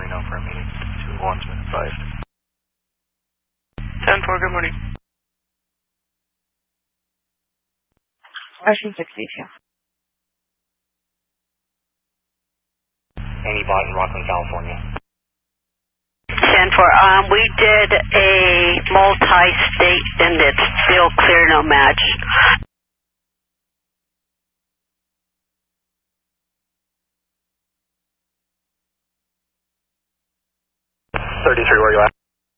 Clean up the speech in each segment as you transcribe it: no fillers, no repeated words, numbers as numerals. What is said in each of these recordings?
me know for a meeting. 2-1's been advised. 10-4, good morning. Ocean 6 detail. Annie Bott in Rockland, California. 10-4, we did a multi-state and it's still clear, no match. 33, where are you at?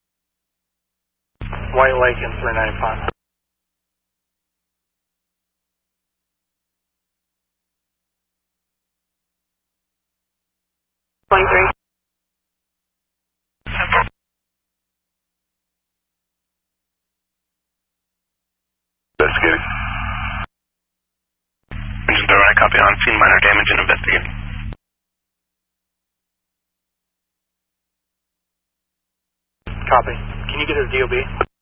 White Lake and 395. Investigating. Engine thorough, copy on scene, minor damage and investigating. Copy. Can you get her DOB?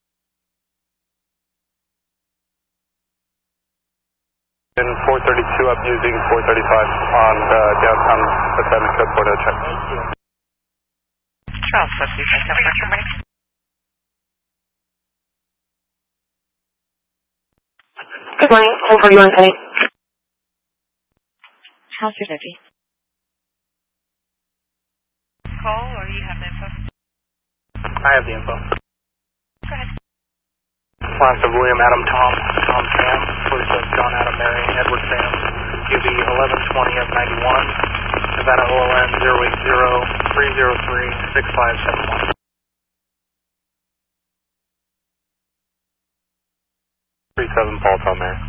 In 432 up using 435 on downtown assignment code 40 check. Charles, good morning. Over you on Penny. How's your deputy? Call or you have the info? I have the info. Go ahead. Last of William Adam Tom Sam, first of John Adam Mary Edward Sam, QB 1120 of 91, Nevada OLN 080-303-6571. 37 Paul Tom Mary.